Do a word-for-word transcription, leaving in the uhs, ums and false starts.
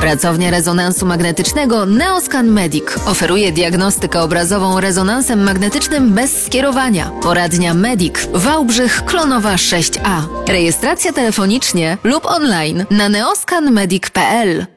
Pracownia rezonansu magnetycznego Neoscan Medic oferuje diagnostykę obrazową rezonansem magnetycznym bez skierowania. Poradnia Medic, Wałbrzych, Klonowa sześć A. Rejestracja telefonicznie lub online na neoscan medic kropka p l.